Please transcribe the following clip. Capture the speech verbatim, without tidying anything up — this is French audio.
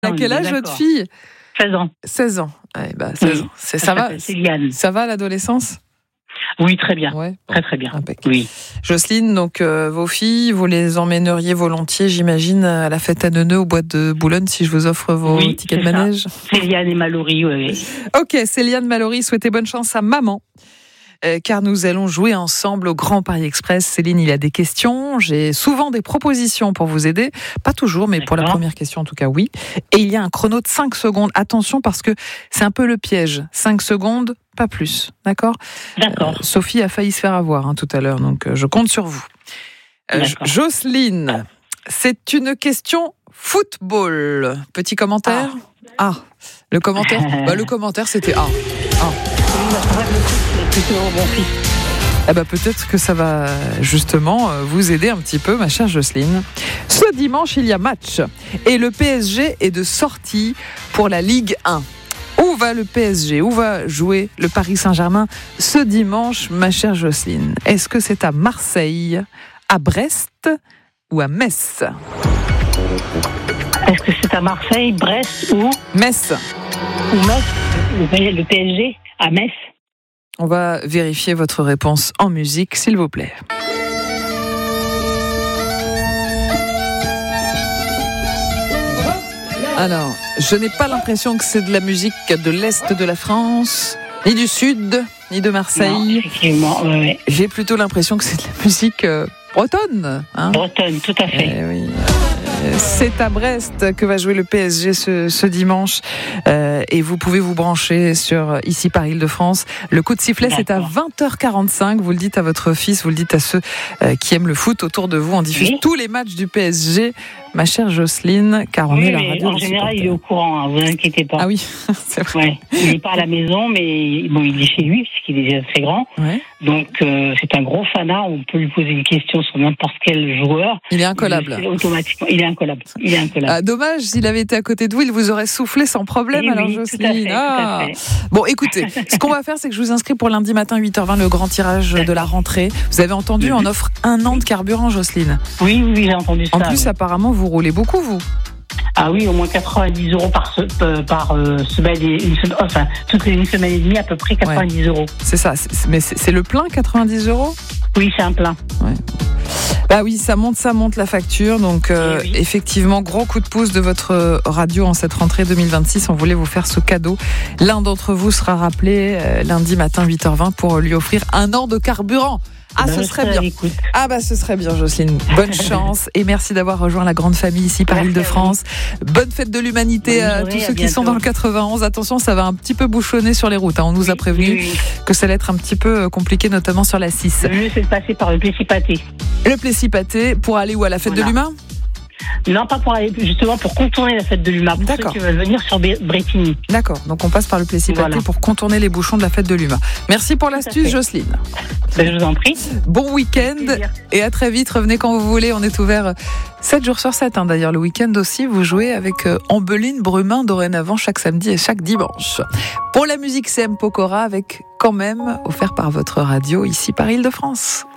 À quel âge votre fille ? seize ans. seize ans. Eh ben, seize ans. C'est, ça, va, ça va l'adolescence ? Oui, très bien. Ouais, bon, très très bien. Impeccable. Oui. Jocelyne, donc euh, vos filles, vous les emmèneriez volontiers, j'imagine, à la fête à Neuneu au bois de Boulogne si je vous offre vos oui, tickets de manège. Céliane et Mallory, oui. oui. Ok, Céliane, Mallory, souhaitez bonne chance à maman. Euh, car nous allons jouer ensemble au Grand Paris Express. Céline, il y a des questions. J'ai souvent des propositions pour vous aider. Pas toujours, mais D'accord. pour la première question, en tout cas, oui. Et il y a un chrono de cinq secondes. Attention, parce que c'est un peu le piège. cinq secondes, pas plus. D'accord ? D'accord. Euh, Sophie a failli se faire avoir hein, tout à l'heure, donc euh, je compte sur vous. Euh, Jocelyne, c'est une question football. Petit commentaire ? Ah, ah le commentaire bah, Le commentaire, c'était A. Ah. Eh ben, peut-être que ça va justement vous aider un petit peu, ma chère Jocelyne. Ce dimanche, il y a match et le P S G est de sortie pour la Ligue un. Où va le P S G ? Où va jouer le Paris Saint-Germain ce dimanche, ma chère Jocelyne ? Est-ce que c'est à Marseille, à Brest ou à Metz ? Est-ce que c'est à Marseille, Brest ou Metz. Ou Metz, le P S G à Metz. On va vérifier votre réponse en musique, s'il vous plaît. Alors, je n'ai pas l'impression que c'est de la musique de l'Est de la France, ni du Sud, ni de Marseille. Non, effectivement, oui, oui. J'ai plutôt l'impression que c'est de la musique euh, bretonne. Hein bretonne, tout à fait. Eh oui. C'est à Brest que va jouer le P S G ce, ce dimanche euh, et vous pouvez vous brancher sur ici par Île-de-France. Le coup de sifflet D'accord. c'est à vingt heures quarante-cinq. Vous le dites à votre fils, vous le dites à ceux euh, qui aiment le foot autour de vous. On diffuse oui. tous les matchs du P S G, ma chère Jocelyne, car on oui, est la radio. En général, il est au courant, hein, vous inquiétez pas. Ah oui, c'est vrai. Ouais. Il n'est pas à la maison, mais bon, il est chez lui puisqu'il est déjà très grand. Ouais. Donc euh, c'est un gros fanat. On peut lui poser une question sur n'importe quel joueur. Il est incollable. Il est automatiquement, il est incollable. Il est incollable. Ah, dommage, s'il avait été à côté de vous, il vous aurait soufflé sans problème. Oui, alors oui, Jocelyne. Tout à fait, ah. tout à fait. Bon, écoutez, ce qu'on va faire, c'est que je vous inscris pour lundi matin huit heures vingt, le grand tirage de la rentrée. Vous avez entendu, mm-hmm. on offre un an de carburant, Jocelyne. Oui, oui, j'ai entendu ça. En plus, oui. apparemment, vous roulez beaucoup, vous. Ah oui, au moins quatre-vingt-dix euros par, se, euh, par euh, semaine, et une semaine, enfin, toutes les une semaine et demie, à peu près quatre-vingt-dix ouais. euros. C'est ça, c'est, mais c'est, c'est le plein, quatre-vingt-dix euros ? Oui, c'est un plein. Ouais. Bah oui, ça monte, ça monte la facture. Donc, euh, oui. effectivement, gros coup de pouce de votre radio en cette rentrée deux mille vingt-six. On voulait vous faire ce cadeau. L'un d'entre vous sera rappelé euh, lundi matin huit heures vingt pour lui offrir un an de carburant. Ah, ben, ce serait bien. Écoute. Ah, bah, ce serait bien, Jocelyne. Bonne chance et merci d'avoir rejoint la grande famille ici par Île-de-France. Bonne fête de l'humanité à tous ceux qui sont dans le quatre-vingt-onze. Attention, ça va un petit peu bouchonner sur les routes. Hein. On nous oui, a prévenu oui, oui. que ça allait être un petit peu compliqué, notamment sur la six. Le mieux, c'est de passer par le Plessis-Pâté. Le Plessis-Pâté pour aller où à la fête voilà. de l'Humain ? Non, pas pour aller, justement pour contourner la fête de l'Humain, pour D'accord. ceux qui veulent venir sur Brétigny. D'accord, donc on passe par le Plessis-Pâté voilà. pour contourner les bouchons de la fête de l'Humain. Merci pour l'astuce, Jocelyne. Ben, je vous en prie. Bon week-end et à très vite, revenez quand vous voulez, on est ouvert sept jours sur sept. Hein. D'ailleurs, le week-end aussi, vous jouez avec euh, Ambeline Brumin dorénavant chaque samedi et chaque dimanche. Pour la musique, c'est M. Pokora avec Quand même, offert par votre radio ici par Île-de-France.